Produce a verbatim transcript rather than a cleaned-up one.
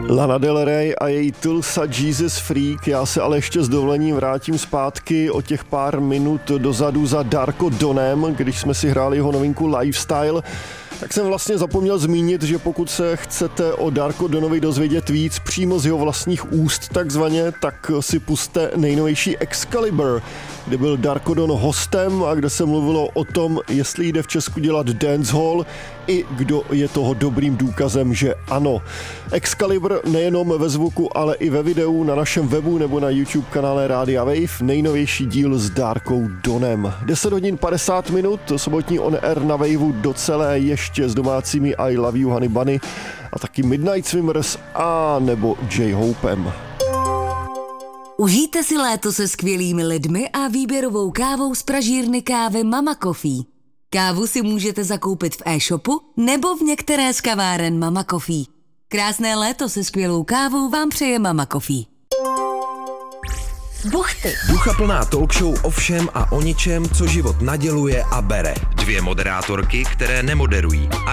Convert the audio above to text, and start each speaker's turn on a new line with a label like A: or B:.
A: Lana Del Rey a její Tulsa Jesus Freak. Já se ale ještě s dovolením vrátím zpátky o těch pár minut dozadu za Darko Donem, když jsme si hráli jeho novinku Lifestyle. Tak jsem vlastně zapomněl zmínit, že pokud se chcete o Darko Donovi dozvědět víc přímo z jeho vlastních úst takzvaně, tak si pusťte nejnovější Excalibur, kde byl Darko Don hostem a kde se mluvilo o tom, jestli jde v Česku dělat dancehall i kdo je toho dobrým důkazem, že ano. Excalibur nejenom ve zvuku, ale i ve videu na našem webu nebo na YouTube kanále Rádia Wave, nejnovější díl s Darkou Donem. deset hodin padesát minut, sobotní on air na Waveu docelé ještě s domácími I Love You Honey Bunny a taky Midnight Swimmers a nebo J-Hopem.
B: Užijte si léto se skvělými lidmi a výběrovou kávou z pražírny kávy Mama Coffee. Kávu si můžete zakoupit v e-shopu nebo v některé z kaváren Mama Coffee. Krásné léto se skvělou kávou vám přeje Mama Coffee.
C: Buchty. Duchaplná talk show o všem a o ničem, co život naděluje a bere. Dvě moderátorky, které nemoderují